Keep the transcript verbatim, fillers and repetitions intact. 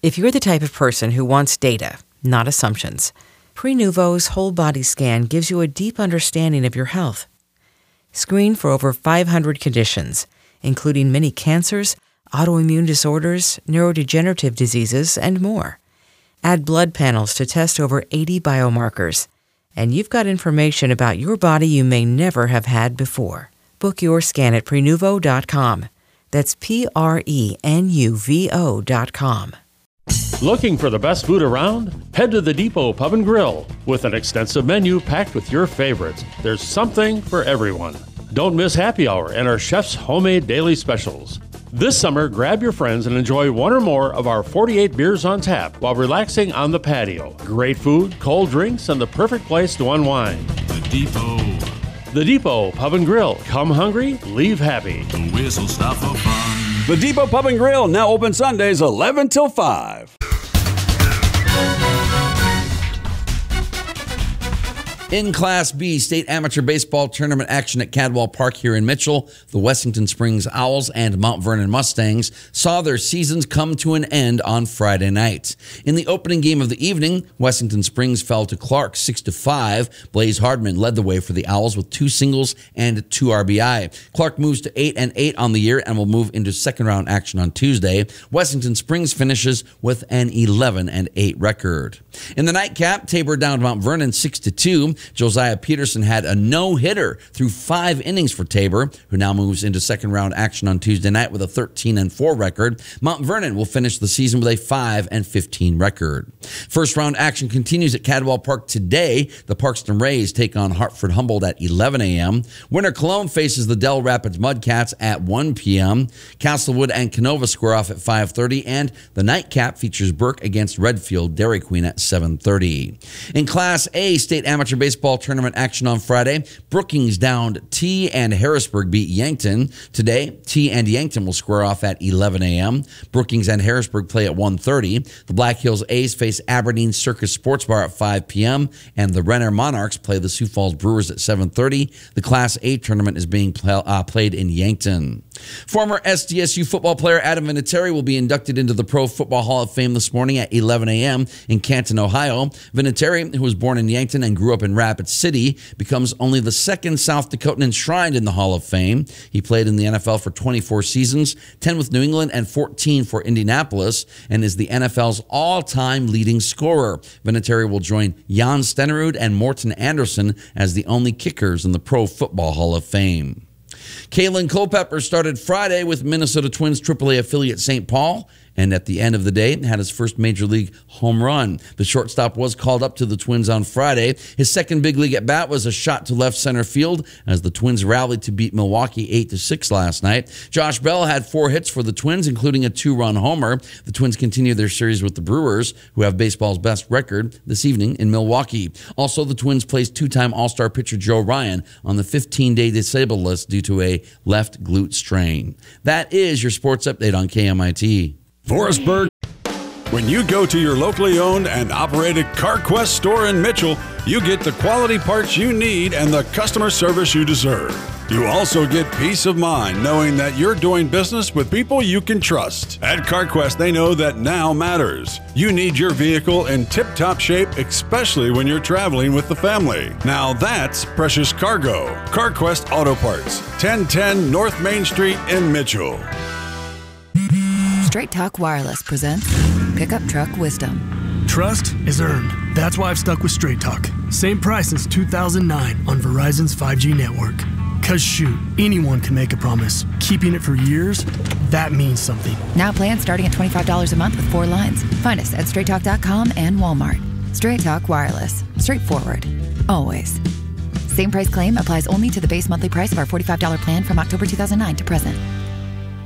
If you're the type of person who wants data, not assumptions, Prenuvo's whole body scan gives you a deep understanding of your health. Screen for over five hundred conditions, including many cancers, autoimmune disorders, neurodegenerative diseases, and more. Add blood panels to test over eighty biomarkers, and you've got information about your body you may never have had before. Book your scan at Prenuvo dot com. That's P R E N U V O dot com. Looking for the best food around? Head to the Depot Pub and Grill. With an extensive menu packed with your favorites, there's something for everyone. Don't miss happy hour and our chef's homemade daily specials. This summer, grab your friends and enjoy one or more of our forty-eight beers on tap while relaxing on the patio. Great food, cold drinks, and the perfect place to unwind. The Depot. The Depot Pub and Grill. Come hungry, leave happy. The whistle stop for fun. The Depot Pub and Grill, now open Sundays eleven till five. In Class B, state amateur baseball tournament action at Cadwell Park here in Mitchell, the Wessington Springs Owls and Mount Vernon Mustangs saw their seasons come to an end on Friday night. In the opening game of the evening, Wessington Springs fell to Clark six to five. Blaze Hardman led the way for the Owls with two singles and two R B I. Clark moves to eight and eight on the year and will move into second round action on Tuesday. Wessington Springs finishes with an eleven and eight record. In the nightcap, Tabor downed Mount Vernon six to two. Josiah Peterson had a no-hitter through five innings for Tabor, who now moves into second-round action on Tuesday night with a thirteen and four record. Mount Vernon will finish the season with a five and fifteen record. First-round action continues at Cadwell Park today. The Parkston Rays take on Hartford Humboldt at eleven a.m. Winter Cologne faces the Dell Rapids Mudcats at one p.m. Castlewood and Canova square off at five thirty, and the nightcap features Burke against Redfield Dairy Queen at seven thirty. In Class A, state amateur baseball Baseball tournament action on Friday. Brookings downed T and Harrisburg beat Yankton. Today, T and Yankton will square off at eleven a.m. Brookings and Harrisburg play at one thirty. The Black Hills A's face Aberdeen Circus Sports Bar at five p.m. and the Renner Monarchs play the Sioux Falls Brewers at seven thirty. The Class A tournament is being pl- uh, played in Yankton. Former S D S U football player Adam Vinatieri will be inducted into the Pro Football Hall of Fame this morning at eleven a.m. in Canton, Ohio. Vinatieri, who was born in Yankton and grew up in Rapid City, becomes only the second South Dakotan enshrined in the Hall of Fame. He played in the N F L for twenty-four seasons, ten with New England and fourteen for Indianapolis, and is the N F L's all-time leading scorer. Vinatieri will join Jan Stenerud and Morton Anderson as the only kickers in the Pro Football Hall of Fame. Kalen Culpepper started Friday with Minnesota Twins triple A affiliate Saint Paul, and at the end of the day had his first major league home run. The shortstop was called up to the Twins on Friday. His second big league at bat was a shot to left center field as the Twins rallied to beat Milwaukee eight to six last night. Josh Bell had four hits for the Twins, including a two-run homer. The Twins continue their series with the Brewers, who have baseball's best record, this evening in Milwaukee. Also, the Twins placed two-time All-Star pitcher Joe Ryan on the fifteen-day disabled list due to a left glute strain. That is your sports update on K M I T. Forestburg. When you go to your locally owned and operated CarQuest store in Mitchell, you get the quality parts you need and the customer service you deserve. You also get peace of mind knowing that you're doing business with people you can trust. At CarQuest, they know that now matters. You need your vehicle in tip-top shape, especially when you're traveling with the family. Now that's precious cargo. CarQuest Auto Parts, ten ten North Main Street in Mitchell. Straight Talk Wireless presents Pickup Truck Wisdom. Trust is earned. That's why I've stuck with Straight Talk. Same price since two thousand nine on Verizon's five G network. Cause shoot, anyone can make a promise. Keeping it for years, that means something. Now plans starting at twenty-five dollars a month with four lines. Find us at straight talk dot com and Walmart. Straight Talk Wireless. Straightforward. Always. Same price claim applies only to the base monthly price of our forty-five dollars plan from October two thousand nine to present.